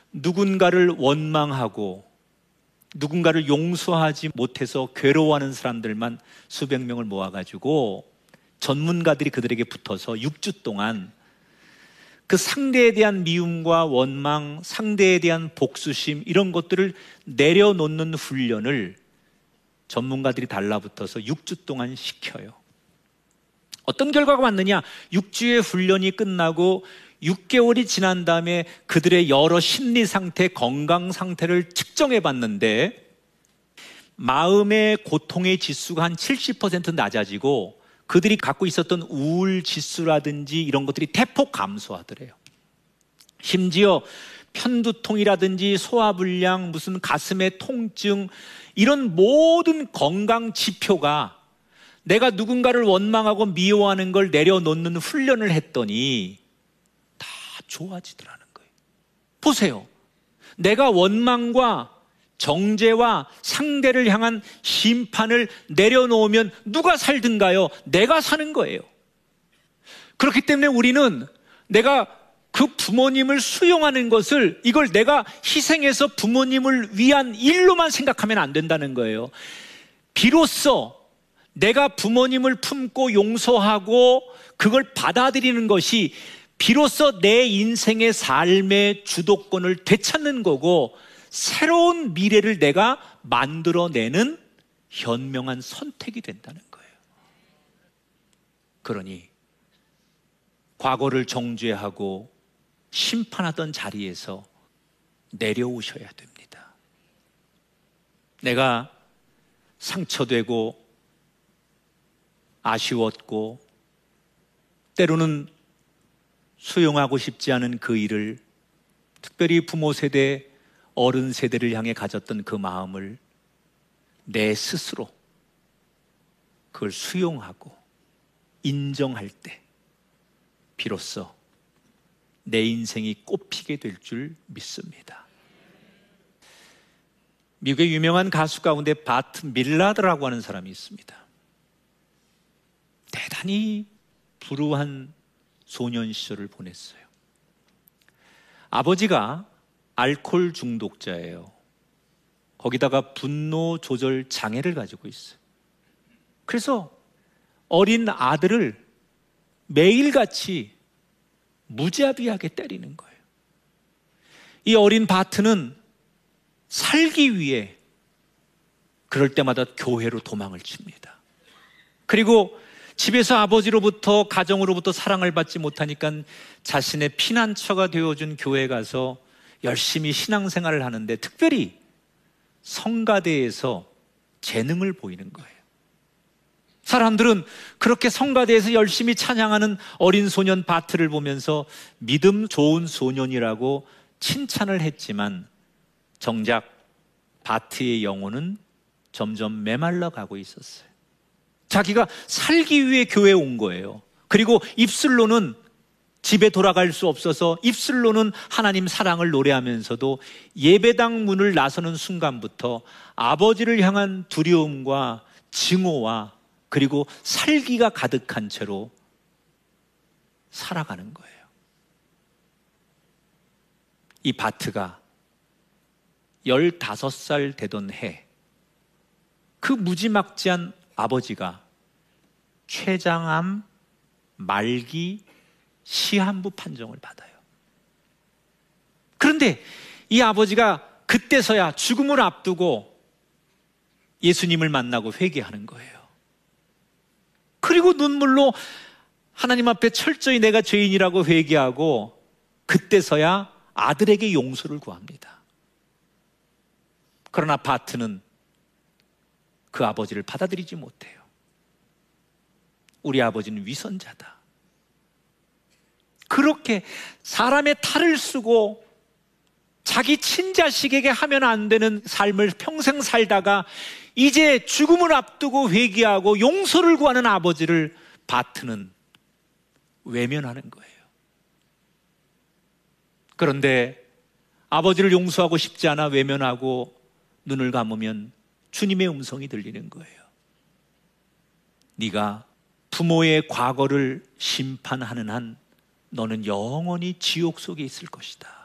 누군가를 원망하고 누군가를 용서하지 못해서 괴로워하는 사람들만 수백 명을 모아가지고 전문가들이 그들에게 붙어서 6주 동안 그 상대에 대한 미움과 원망, 상대에 대한 복수심 이런 것들을 내려놓는 훈련을 전문가들이 달라붙어서 6주 동안 시켜요. 어떤 결과가 왔느냐? 6주의 훈련이 끝나고 6개월이 지난 다음에 그들의 여러 심리 상태, 건강 상태를 측정해 봤는데 마음의 고통의 지수가 한 70% 낮아지고 그들이 갖고 있었던 우울 지수라든지 이런 것들이 대폭 감소하더래요. 심지어 편두통이라든지 소화불량, 무슨 가슴의 통증 이런 모든 건강 지표가 내가 누군가를 원망하고 미워하는 걸 내려놓는 훈련을 했더니 다 좋아지더라는 거예요. 보세요. 내가 원망과 정죄와 상대를 향한 심판을 내려놓으면 누가 살든가요? 내가 사는 거예요. 그렇기 때문에 우리는 내가 그 부모님을 수용하는 것을 이걸 내가 희생해서 부모님을 위한 일로만 생각하면 안 된다는 거예요. 비로소 내가 부모님을 품고 용서하고 그걸 받아들이는 것이 비로소 내 인생의 삶의 주도권을 되찾는 거고 새로운 미래를 내가 만들어내는 현명한 선택이 된다는 거예요. 그러니 과거를 정죄하고 심판하던 자리에서 내려오셔야 됩니다. 내가 상처되고 아쉬웠고 때로는 수용하고 싶지 않은 그 일을 특별히 부모 세대, 어른 세대를 향해 가졌던 그 마음을 내 스스로 그걸 수용하고 인정할 때 비로소 내 인생이 꽃피게 될 줄 믿습니다. 미국의 유명한 가수 가운데 바트 밀라드라고 하는 사람이 있습니다. 대단히 불우한 소년 시절을 보냈어요. 아버지가 알코올 중독자예요. 거기다가 분노 조절 장애를 가지고 있어요. 그래서 어린 아들을 매일같이 무자비하게 때리는 거예요. 이 어린 바트는 살기 위해 그럴 때마다 교회로 도망을 칩니다. 그리고 집에서 아버지로부터 가정으로부터 사랑을 받지 못하니까 자신의 피난처가 되어준 교회에 가서 열심히 신앙생활을 하는데 특별히 성가대에서 재능을 보이는 거예요. 사람들은 그렇게 성가대에서 열심히 찬양하는 어린 소년 바트를 보면서 믿음 좋은 소년이라고 칭찬을 했지만 정작 바트의 영혼은 점점 메말라 가고 있었어요. 자기가 살기 위해 교회에 온 거예요. 그리고 입술로는 집에 돌아갈 수 없어서 입술로는 하나님 사랑을 노래하면서도 예배당 문을 나서는 순간부터 아버지를 향한 두려움과 증오와 그리고 살기가 가득한 채로 살아가는 거예요. 이 바트가 15살 되던 해, 그 무지막지한 아버지가 췌장암 말기 시한부 판정을 받아요. 그런데 이 아버지가 그때서야 죽음을 앞두고 예수님을 만나고 회개하는 거예요. 그리고 눈물로 하나님 앞에 철저히 내가 죄인이라고 회개하고 그때서야 아들에게 용서를 구합니다. 그러나 바트는 그 아버지를 받아들이지 못해요. 우리 아버지는 위선자다. 그렇게 사람의 탈을 쓰고 자기 친자식에게 하면 안 되는 삶을 평생 살다가 이제 죽음을 앞두고 회개하고 용서를 구하는 아버지를 바트는 외면하는 거예요. 그런데 아버지를 용서하고 싶지 않아 외면하고 눈을 감으면 주님의 음성이 들리는 거예요. 네가 부모의 과거를 심판하는 한 너는 영원히 지옥 속에 있을 것이다.